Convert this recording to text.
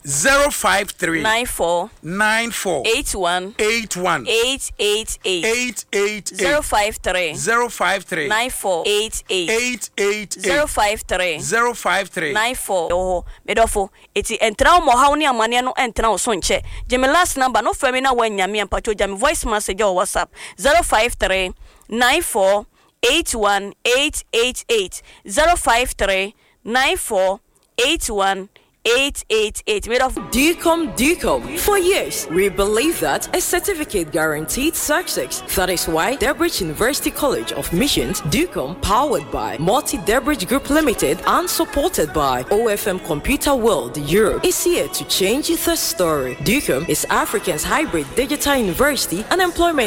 053 94 94 81 81 888 888 053 053 94 88 888 053 053 94 oh medofo eti entra mo hawo ni amane no entra wo so nche jeme last number no fami na wanya me ampacho jame voice message or WhatsApp 053 94 81 888 053 94 81 888 made of DCOM. For years, we believe that a certificate guaranteed success. That is why Debridge University College of Missions, DCOM, powered by Multi Debridge Group Limited and supported by OFM Computer World Europe, is here to change the story. DCOM is Africa's hybrid digital university and employment